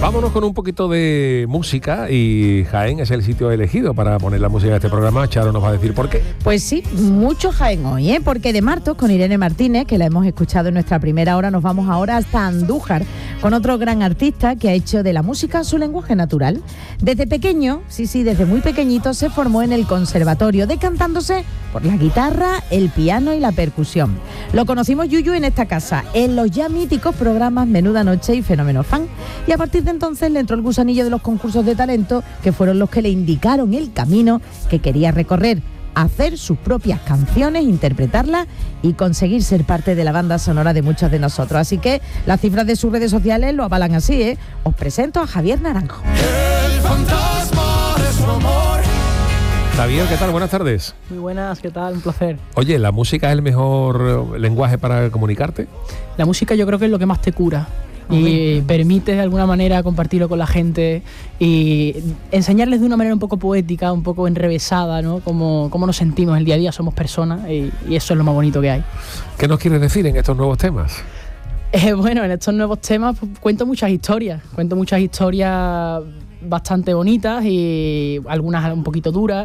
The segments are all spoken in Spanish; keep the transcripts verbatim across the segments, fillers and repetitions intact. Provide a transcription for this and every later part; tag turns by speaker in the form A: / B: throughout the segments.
A: Vámonos con un poquito de música y Jaén es el sitio elegido para poner la música de este programa. Charo nos va a decir por qué.
B: Pues sí, mucho Jaén hoy, ¿eh? Porque de Martos con Irene Martínez, que la hemos escuchado en nuestra primera hora, nos vamos ahora hasta Andújar con otro gran artista que ha hecho de la música su lenguaje natural. Desde pequeño, sí, sí, desde muy pequeñito se formó en el conservatorio, decantándose por la guitarra, el piano y la percusión. Lo conocimos Yuyu en esta casa, en los ya míticos programas Menuda Noche y Fenómeno Fan. Y a partir de entonces le entró el gusanillo de los concursos de talento, que fueron los que le indicaron el camino que quería recorrer, hacer sus propias canciones, interpretarlas y conseguir ser parte de la banda sonora de muchos de nosotros. Así que las cifras de sus redes sociales lo avalan así, ¿eh? Os presento a Javier Naranjo.
C: El fantasma de su amor.
A: Javier, ¿qué tal? Buenas tardes.
D: Muy buenas, ¿qué tal? Un placer.
A: Oye, ¿la música es el mejor lenguaje para comunicarte?
D: La música yo creo que es lo que más te cura. Y permite de alguna manera compartirlo con la gente y enseñarles de una manera un poco poética, un poco enrevesada, ¿no? Cómo, cómo nos sentimos el día a día, somos personas y, y eso es lo más bonito que hay.
A: ¿Qué nos quieres decir en estos nuevos temas?
D: Eh, bueno, en estos nuevos temas pues, cuento muchas historias, cuento muchas historias bastante bonitas y algunas un poquito duras.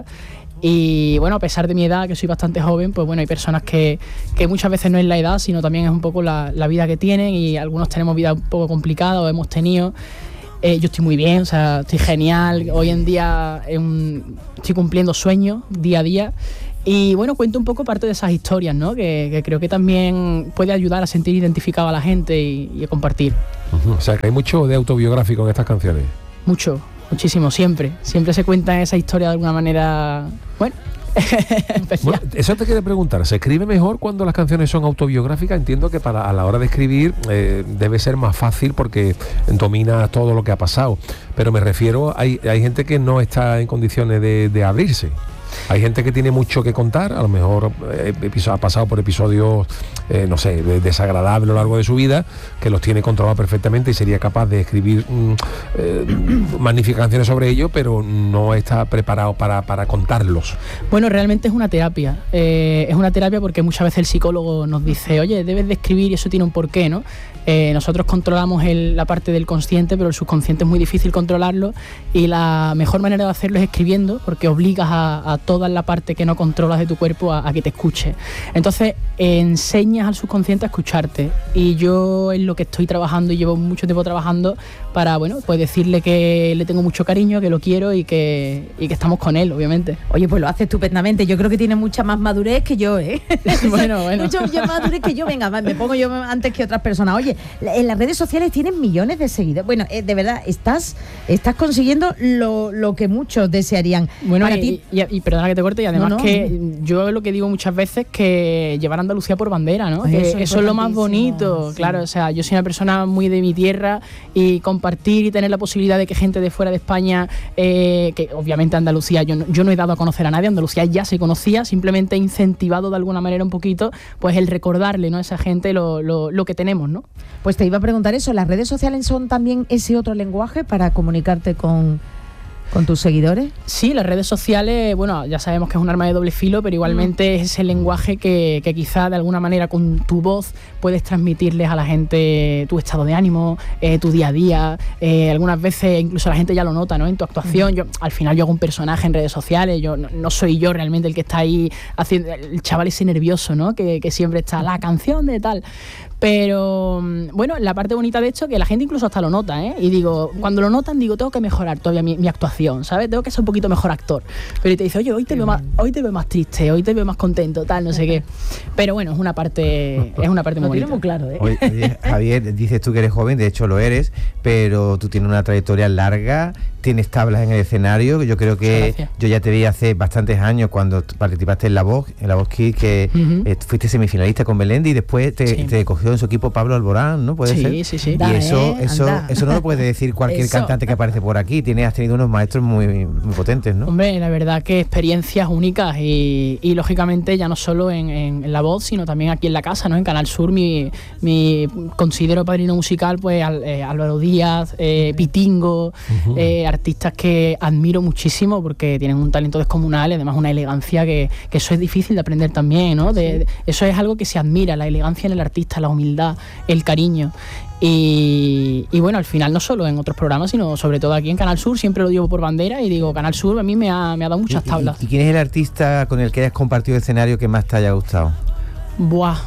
D: Y bueno, a pesar de mi edad, que soy bastante joven, pues bueno, hay personas que, que muchas veces no es la edad, sino también es un poco la, la vida que tienen y algunos tenemos vida un poco complicada o hemos tenido. Eh, yo estoy muy bien, o sea, estoy genial. Hoy en día eh, un, estoy cumpliendo sueños día a día. Y bueno, cuento un poco parte de esas historias, ¿no? Que, que creo que también puede ayudar a sentir identificado a la gente y, y a compartir.
A: Uh-huh. O sea, que hay mucho de autobiográfico en estas canciones.
D: Mucho. Muchísimo, siempre. Siempre se cuenta esa historia de alguna manera, bueno,
A: bueno, eso te quiero preguntar, ¿se escribe mejor cuando las canciones son autobiográficas? Entiendo que para a la hora de escribir eh, debe ser más fácil porque dominas todo lo que ha pasado, pero me refiero, hay, hay gente que no está en condiciones de, de abrirse. Hay gente que tiene mucho que contar, a lo mejor eh, ha pasado por episodios, eh, no sé, desagradables a lo largo de su vida, que los tiene controlados perfectamente y sería capaz de escribir mm, eh, magníficas canciones sobre ello, pero no está preparado para, para contarlos.
D: Bueno, realmente es una terapia. Eh, es una terapia porque muchas veces el psicólogo nos dice, oye, debes de escribir y eso tiene un porqué, ¿no? Eh, nosotros controlamos el, la parte del consciente, pero el subconsciente es muy difícil controlarlo y la mejor manera de hacerlo es escribiendo, porque obligas a, a toda la parte que no controlas de tu cuerpo a, a que te escuche. Entonces eh, enseñas al subconsciente a escucharte y yo es lo que estoy trabajando y llevo mucho tiempo trabajando para, bueno, pues decirle que le tengo mucho cariño, que lo quiero y que, y que estamos con él, obviamente.
B: Oye, pues lo hace estupendamente. Yo creo que tiene mucha más madurez que yo, ¿eh?
D: Bueno, bueno.
B: Mucha más madurez que yo. Venga, me pongo yo antes que otras personas. Oye, en las redes sociales tienen millones de seguidores. Bueno, eh, de verdad, estás, estás consiguiendo lo, lo que muchos desearían.
D: Bueno,
B: para
D: y,
B: ti...
D: y, y perdona que te corte, y además
B: no, no,
D: que
B: no.
D: yo lo que digo muchas veces que llevar a Andalucía por bandera, ¿no?
B: Pues
D: Que
B: eso,
D: eso es lo más bonito,
B: sí.
D: Claro, o sea, yo soy una persona muy de mi tierra y compartir y tener la posibilidad de que gente de fuera de España, eh, que obviamente Andalucía, yo no, yo no he dado a conocer a nadie, Andalucía ya se conocía, simplemente he incentivado de alguna manera un poquito, pues el recordarle, ¿no? A esa gente lo, lo, lo que tenemos, ¿no?
B: Pues te iba a preguntar eso, ¿las redes sociales son también ese otro lenguaje para comunicarte con, con tus seguidores?
D: Sí, las redes sociales, bueno, ya sabemos que es un arma de doble filo, pero igualmente mm. es ese lenguaje que, que quizá de alguna manera con tu voz puedes transmitirles a la gente tu estado de ánimo, eh, tu día a día, eh, algunas veces incluso la gente ya lo nota, ¿no? En tu actuación, mm. yo al final yo hago un personaje en redes sociales, yo no, no soy yo realmente el que está ahí haciendo, el chaval ese nervioso, ¿no? Que, que siempre está la canción de tal. Pero bueno, la parte bonita de hecho que la gente incluso hasta lo nota, ¿eh? Y digo, cuando lo notan digo, tengo que mejorar todavía mi, mi actuación, ¿sabes? Tengo que ser un poquito mejor actor. Pero te dice, oye, hoy te veo más, hoy te veo más triste, hoy te veo más contento, tal, no sé qué. Pero bueno, es una parte, es una parte muy bonita.
B: Lo tiene muy claro, ¿eh?
E: Oye, oye, Javier, dices tú que eres joven, de hecho lo eres, pero tú tienes una trayectoria larga, tienes tablas en el escenario. Yo creo que yo ya te vi hace bastantes años cuando participaste en La Voz, en La Voz Kids, que uh-huh. eh, fuiste semifinalista con Melendi y después te, sí. te cogió en su equipo Pablo Alborán, ¿no? ¿Puede
D: sí,
E: ser?
D: Sí, sí, sí.
E: Y
B: da,
E: eso,
B: eh,
E: eso, eso no lo puede decir cualquier eso. cantante que aparece por aquí. Tienes, has tenido unos maestros muy, muy potentes, ¿no?
D: Hombre, la verdad que experiencias únicas y, y lógicamente ya no solo en, en, en La Voz, sino también aquí en la casa, ¿no? En Canal Sur, mi, mi considero padrino musical, pues eh, Álvaro Díaz, eh, Pitingo, uh-huh. eh, artistas que admiro muchísimo porque tienen un talento descomunal y además una elegancia que, que eso es difícil de aprender también, ¿no? De, de, eso es algo que se admira, la elegancia en el artista, la humildad, el cariño. Y, y bueno, al final no solo en otros programas, sino sobre todo aquí en Canal Sur, siempre lo llevo por bandera y digo, Canal Sur a mí me ha, me ha dado muchas
E: ¿Y,
D: tablas.
E: Y, ¿Y quién es el artista con el que hayas compartido escenario que más te haya gustado?
D: Buah,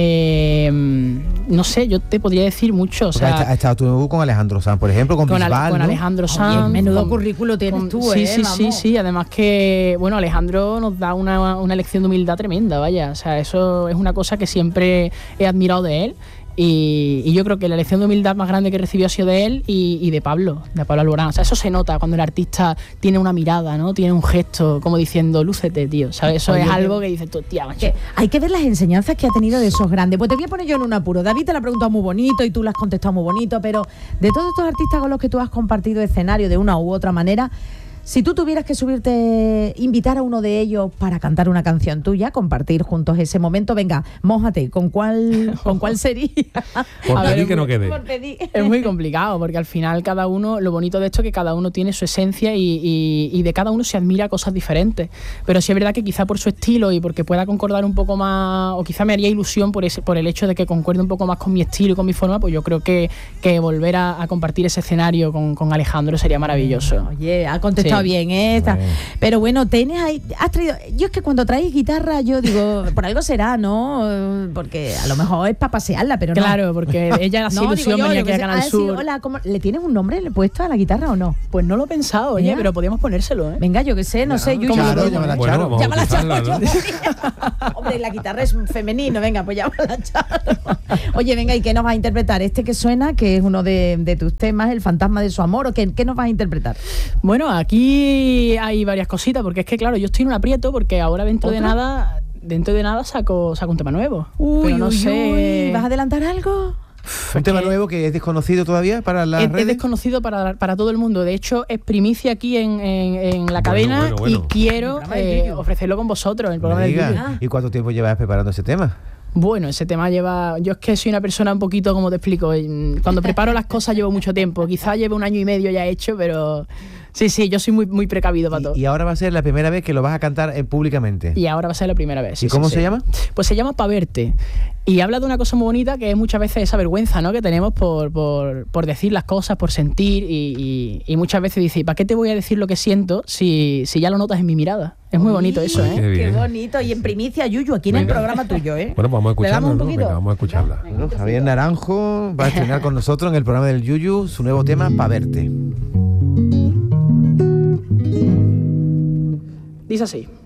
D: eh, no sé, yo te podría decir mucho. O sea,
E: has estado tú con Alejandro Sanz, por ejemplo, con,
D: con,
E: Bisbal,
D: Ale, con
E: ¿no?
D: Alejandro Sanz.
B: Oye, menudo
D: con,
B: currículo tienes
D: con,
B: tú,
D: sí,
B: ¿eh?
D: Sí,
B: Vamos.
D: sí, sí. Además que, bueno, Alejandro nos da una, una lección de humildad tremenda, vaya. O sea, eso es una cosa que siempre he admirado de él. Y, y yo creo que la lección de humildad más grande que recibió ha sido de él y, y de Pablo, de Pablo Alborán. O sea, eso se nota cuando el artista tiene una mirada, ¿no? Tiene un gesto como diciendo, lúcete, tío. ¿Sabes? Eso
B: Oye,
D: es
B: que-
D: algo que dices tú, tía, macho.
B: Que hay que ver las enseñanzas que ha tenido de esos grandes. Pues te voy a poner yo en un apuro. David te la ha preguntado muy bonito y tú la has contestado muy bonito, pero de todos estos artistas con los que tú has compartido escenario de una u otra manera, si tú tuvieras que subirte, invitar a uno de ellos para cantar una canción tuya, compartir juntos ese momento, venga, mójate, ¿con cuál, con cuál sería?
A: Por
D: A ver,
A: pedir que no quede.
B: Por pedir.
D: Es muy complicado porque al final cada uno, lo bonito de esto es que cada uno tiene su esencia y, y- y de cada uno se admira cosas diferentes. Pero sí es verdad que quizá por su estilo y porque pueda concordar un poco más, o quizá me haría ilusión por ese, por el hecho de que concuerde un poco más con mi estilo y con mi forma, pues yo creo que, que volver a, a compartir ese escenario con, con Alejandro sería maravilloso.
B: Oye, ha contestado
D: Sí.
B: bien, ¿eh? Está-
E: Bueno.
B: Pero bueno, tienes ahí, has traído. Yo es que cuando traes guitarra, yo digo, por algo será, ¿no? Eh, Porque a lo mejor es para pasearla, pero no.
D: Claro, porque ella le hacía
B: No,
D: ilusión
B: digo yo,
D: venir
B: yo
D: aquí
B: que
D: a
B: sé,
D: Canal
B: a decir,
D: Sur.
B: hola, ¿cómo- ¿le tienes un nombre le puesto a la guitarra o no?
D: Pues no lo he pensado, oye,
B: Mira.
D: pero podríamos ponérselo, ¿eh?
B: Venga, yo que sé, no sé, Yuyu.
E: Charo,
B: ¿cómo-
E: llámala
A: Bueno,
E: Charo.
A: vamos a
B: Llámala Charo,
A: bautizarla, ¿no?
B: yo. Hombre, la guitarra es femenino, venga, pues llámala Charo. Oye, venga, ¿y qué nos vas a interpretar? Este que suena, que es uno de, de tus temas, El fantasma de su amor, ¿o qué, qué nos vas a interpretar?
D: Bueno, aquí hay varias cositas, porque es que, claro, yo estoy en un aprieto porque ahora dentro de
B: ¿Otro?
D: nada, dentro de nada saco, saco un tema nuevo. pero no
B: uy,
D: sé.
B: uy, ¿vas a adelantar algo?
E: Un tema
D: que-
E: nuevo que es desconocido todavía para las
D: Es, es
E: redes.
D: desconocido para, para todo el mundo. De hecho, es primicia aquí en, en- en la cadena
A: bueno, bueno.
D: y quiero
B: El programa del
D: eh,
B: Yuyu.
D: ofrecerlo con vosotros en el programa
E: Me
D: del
E: diga.
D: Yuyu.
B: Ah.
E: ¿Y cuánto tiempo llevas preparando ese tema?
D: Bueno, ese tema lleva... Yo es que soy una persona un poquito, como te explico, mm, cuando preparo las cosas llevo mucho tiempo. Quizá lleve un año y medio ya hecho, pero... Sí, sí, yo soy muy, muy precavido para todo.
E: Y, y ahora va a ser la primera vez que lo vas a cantar eh, públicamente.
D: Y ahora va a ser la primera vez.
E: ¿Y
D: sí,
E: cómo
D: sí,
E: se
D: sí.
E: llama?
D: Pues se llama Pa' Verte. Y habla de una cosa muy bonita que es muchas veces esa vergüenza, ¿no? Que tenemos por, por, por decir las cosas, por sentir. Y, y- y muchas veces dice, ¿para qué te voy a decir lo que siento si, si ya lo notas en mi mirada? Es muy bonito eso,
A: Qué
D: ¿eh?
B: Qué
A: bien.
B: bonito. Y en primicia, Yuyu, aquí en el
A: Venga.
B: programa tuyo, ¿eh?
A: Bueno, pues vamos a
B: ¿Le damos
A: escucharla,
B: un
A: ¿no?
B: poquito?
A: Venga, vamos a escucharla.
E: Bueno, Javier Naranjo va a estrenar con nosotros en el programa del Yuyu su nuevo tema, Pa' Verte.
D: Dice así.